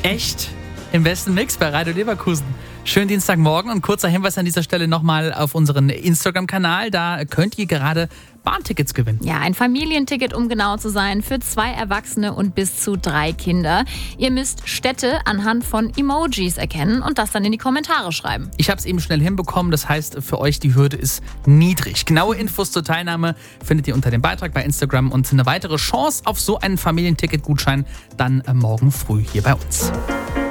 Echt? Im besten Mix bei Radio Leverkusen. Schönen Dienstagmorgen und kurzer Hinweis an dieser Stelle nochmal auf unseren Instagram-Kanal. Da könnt ihr gerade Bahntickets gewinnen. Ja, ein Familienticket, um genau zu sein, für 2 Erwachsene und bis zu 3 Kinder. Ihr müsst Städte anhand von Emojis erkennen und das dann in die Kommentare schreiben. Ich habe es eben schnell hinbekommen, das heißt für euch, die Hürde ist niedrig. Genaue Infos zur Teilnahme findet ihr unter dem Beitrag bei Instagram und eine weitere Chance auf so einen Familienticket-Gutschein dann morgen früh hier bei uns.